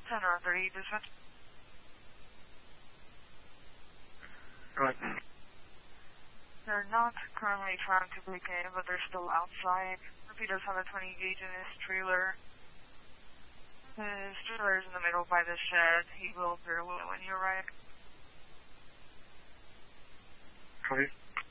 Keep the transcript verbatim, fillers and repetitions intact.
Center on thirty-eight dispatch. Right. They're not currently trying to break in, but they're still outside. If he does have a twenty gauge in his trailer, his trailer is in the middle by the shed. He will appear when you arrive. Copy.